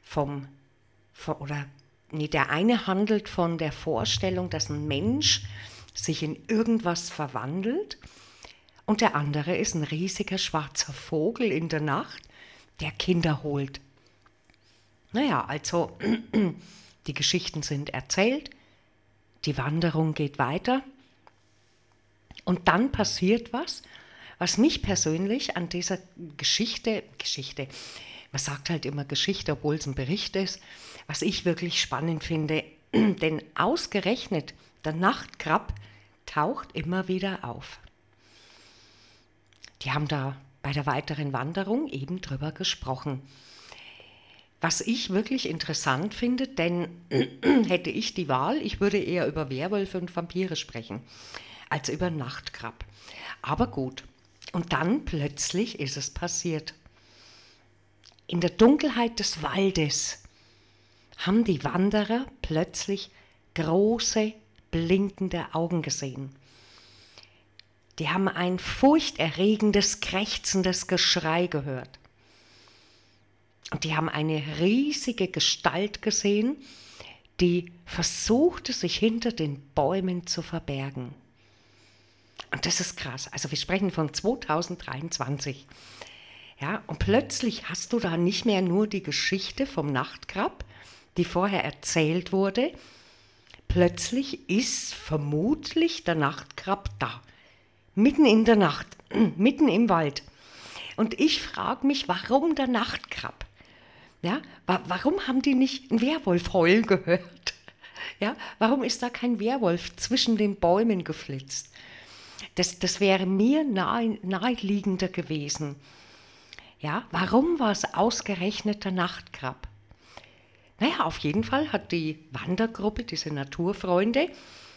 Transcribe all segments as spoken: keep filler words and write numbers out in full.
vom, vom oder nee, der eine handelt von der Vorstellung, dass ein Mensch sich in irgendwas verwandelt und der andere ist ein riesiger schwarzer Vogel in der Nacht, der Kinder holt. Naja, also die Geschichten sind erzählt, die Wanderung geht weiter und dann passiert was, was mich persönlich an dieser Geschichte, Geschichte, man sagt halt immer Geschichte, obwohl es ein Bericht ist, was ich wirklich spannend finde, denn ausgerechnet der Nachtkrab taucht immer wieder auf. Die haben da bei der weiteren Wanderung eben drüber gesprochen. Was ich wirklich interessant finde, denn hätte ich die Wahl, ich würde eher über Werwölfe und Vampire sprechen, als über Nachtkrab. Aber gut, und dann plötzlich ist es passiert. In der Dunkelheit des Waldes haben die Wanderer plötzlich große, blinkende Augen gesehen. Die haben ein furchterregendes, krächzendes Geschrei gehört. Und die haben eine riesige Gestalt gesehen, die versuchte, sich hinter den Bäumen zu verbergen. Und das ist krass. Also wir sprechen von zweitausenddreiundzwanzig. Ja, und plötzlich hast du da nicht mehr nur die Geschichte vom Nachtkrab, die vorher erzählt wurde. Plötzlich ist vermutlich der Nachtkrab da. Mitten in der Nacht, mitten im Wald. Und ich frage mich, warum der Nachtkrab? Ja, wa- warum haben die nicht einen Werwolf heulen gehört? Ja, warum ist da kein Werwolf zwischen den Bäumen geflitzt? Das, das wäre mir nahe, naheliegender gewesen. Ja, warum war es ausgerechnet der Nachtkrab? Naja, auf jeden Fall hat die Wandergruppe, diese Naturfreunde,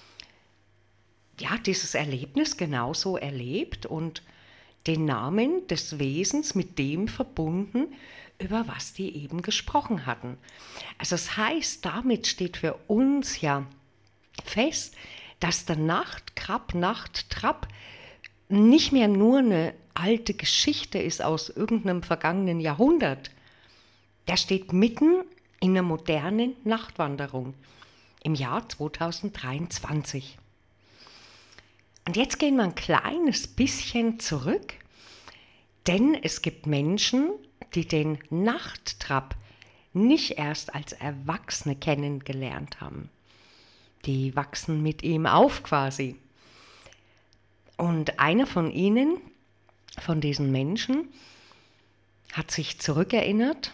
ja, dieses Erlebnis genauso erlebt und den Namen des Wesens mit dem verbunden, über was die eben gesprochen hatten. Also das heißt, damit steht für uns ja fest, dass der Nachtkrab, Nachttrab nicht mehr nur eine alte Geschichte ist aus irgendeinem vergangenen Jahrhundert. Der steht mitten in einer modernen Nachtwanderung im Jahr zweitausenddreiundzwanzig. Und jetzt gehen wir ein kleines bisschen zurück, denn es gibt Menschen, die den Nachttrab nicht erst als Erwachsene kennengelernt haben. Die wachsen mit ihm auf quasi. Und einer von ihnen, von diesen Menschen, hat sich zurückerinnert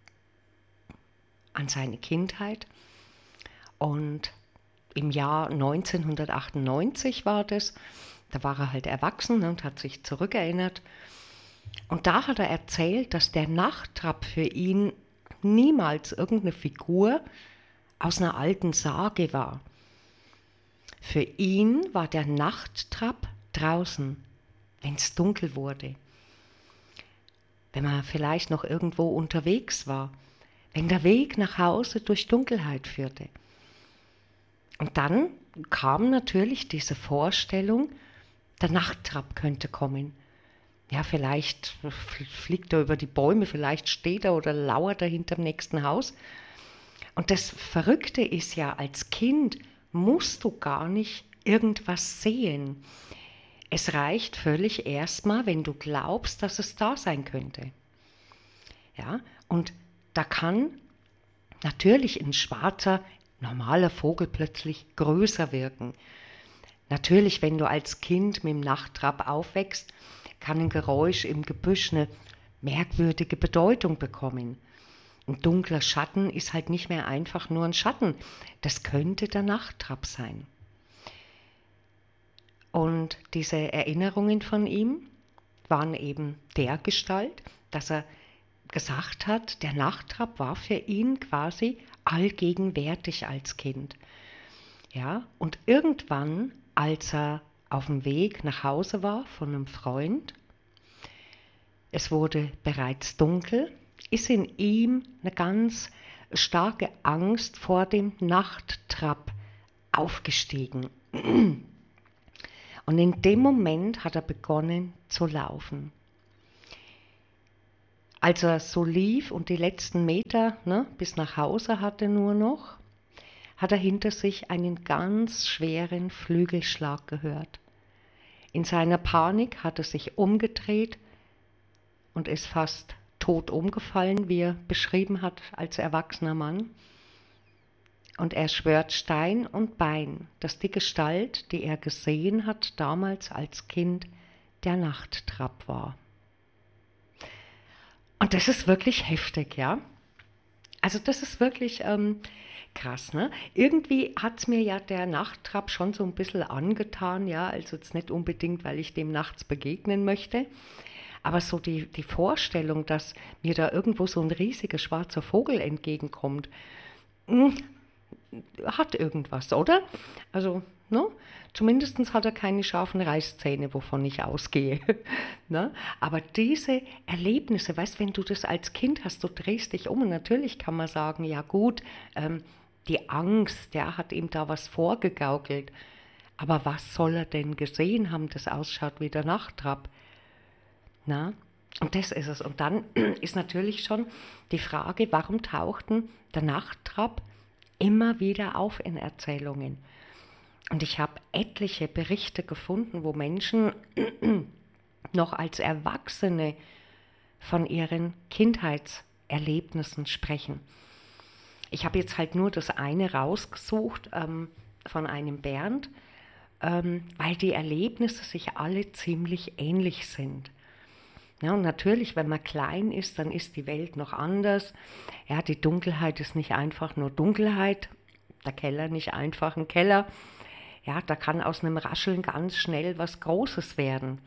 an seine Kindheit und im Jahr neunzehnhundertachtundneunzig war das, da war er halt erwachsen und hat sich zurückerinnert. Und da hat er erzählt, dass der Nachttrab für ihn niemals irgendeine Figur aus einer alten Sage war. Für ihn war der Nachttrab draußen, wenn es dunkel wurde, wenn man vielleicht noch irgendwo unterwegs war, wenn der Weg nach Hause durch Dunkelheit führte. Und dann kam natürlich diese Vorstellung, der Nachttrab könnte kommen. Ja, vielleicht fliegt er über die Bäume, vielleicht steht er oder lauert er hinterm nächsten Haus. Und das Verrückte ist ja, als Kind musst du gar nicht irgendwas sehen. Es reicht völlig erstmal, wenn du glaubst, dass es da sein könnte. Ja, und da kann natürlich ein schwarzer, normaler Vogel plötzlich größer wirken. Natürlich, wenn du als Kind mit dem Nachttrab aufwächst, kann ein Geräusch im Gebüsch eine merkwürdige Bedeutung bekommen. Ein dunkler Schatten ist halt nicht mehr einfach nur ein Schatten. Das könnte der Nachttrab sein. Und diese Erinnerungen von ihm waren eben dergestalt, dass er gesagt hat, der Nachttrab war für ihn quasi allgegenwärtig als Kind. Ja, und irgendwann, als er auf dem Weg nach Hause war von einem Freund, es wurde bereits dunkel, ist in ihm eine ganz starke Angst vor dem Nachttrab aufgestiegen. Und in dem Moment hat er begonnen zu laufen. Als er so lief und die letzten Meter, ne, bis nach Hause hatte nur noch, hat er hinter sich einen ganz schweren Flügelschlag gehört. In seiner Panik hat er sich umgedreht und ist fast tot umgefallen, wie er beschrieben hat als erwachsener Mann. Und er schwört Stein und Bein, dass die Gestalt, die er gesehen hat damals als Kind, der Nachttrab war. Und das ist wirklich heftig, ja. Also das ist wirklich ähm, krass, ne? Irgendwie hat es mir ja der Nachttrab schon so ein bisschen angetan, ja. Also jetzt nicht unbedingt, weil ich dem nachts begegnen möchte. Aber so die, die Vorstellung, dass mir da irgendwo so ein riesiger schwarzer Vogel entgegenkommt, mh, hat irgendwas, oder? Also, ne? Zumindest hat er keine scharfen Reißzähne, wovon ich ausgehe. Ne? Aber diese Erlebnisse, weißt, wenn du das als Kind hast, du drehst dich um und natürlich kann man sagen, ja gut, ähm, die Angst, der hat ihm da was vorgegaukelt. Aber was soll er denn gesehen haben, das ausschaut wie der Nachttrab? Na? Und das ist es. Und dann ist natürlich schon die Frage, warum tauchten der Nachttrab immer wieder auf in Erzählungen? Und ich habe etliche Berichte gefunden, wo Menschen noch als Erwachsene von ihren Kindheitserlebnissen sprechen. Ich habe jetzt halt nur das eine rausgesucht ähm, von einem Bernd, ähm, weil die Erlebnisse sich alle ziemlich ähnlich sind. Ja, und natürlich, wenn man klein ist, dann ist die Welt noch anders. Ja, die Dunkelheit ist nicht einfach nur Dunkelheit, der Keller nicht einfach ein Keller. Ja, da kann aus einem Rascheln ganz schnell was Großes werden.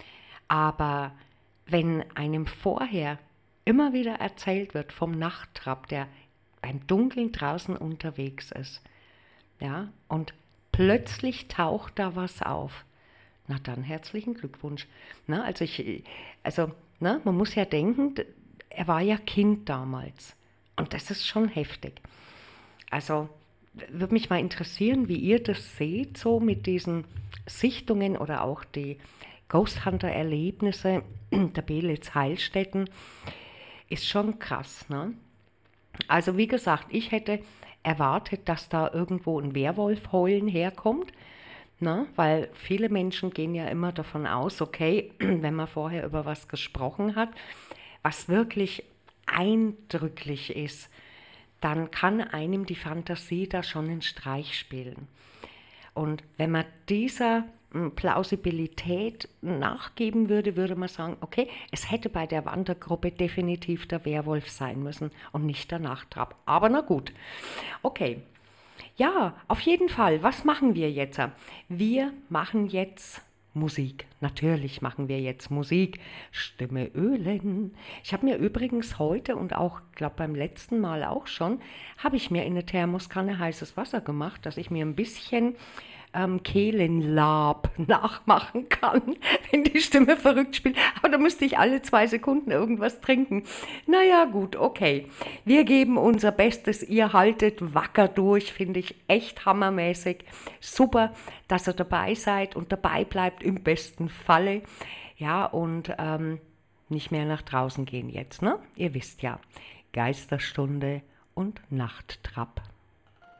Aber wenn einem vorher immer wieder erzählt wird vom Nachttrab, der beim Dunkeln draußen unterwegs ist, ja, und plötzlich taucht da was auf, na dann herzlichen Glückwunsch. Na, also ich, also, na, man muss ja denken, er war ja Kind damals und das ist schon heftig. Also würde mich mal interessieren, wie ihr das seht, so mit diesen Sichtungen oder auch die Ghost Hunter-Erlebnisse der Belitz Heilstätten. Ist schon krass, ne? Also wie gesagt, ich hätte erwartet, dass da irgendwo ein Werwolf-Heulen herkommt, ne? Weil viele Menschen gehen ja immer davon aus, okay, wenn man vorher über was gesprochen hat, was wirklich eindrücklich ist, dann kann einem die Fantasie da schon einen Streich spielen. Und wenn man dieser Plausibilität nachgeben würde, würde man sagen, okay, es hätte bei der Wandergruppe definitiv der Werwolf sein müssen und nicht der Nachttrab. Aber na gut, okay. Ja, auf jeden Fall, was machen wir jetzt? Wir machen jetzt Musik. Natürlich machen wir jetzt Musik. Stimme ölen. Ich habe mir übrigens heute und auch, glaube beim letzten Mal auch schon, habe ich mir in eine Thermoskanne heißes Wasser gemacht, dass ich mir ein bisschen ähm, Kehlenlab nachmachen kann, wenn die Stimme verrückt spielt. Aber da müsste ich alle zwei Sekunden irgendwas trinken. Naja, gut, okay. Wir geben unser Bestes. Ihr haltet wacker durch, finde ich echt hammermäßig. Super, dass ihr dabei seid und dabei bleibt im besten Falle. Ja, und ähm, nicht mehr nach draußen gehen jetzt, ne? Ihr wisst ja, Geisterstunde und Nachttrab.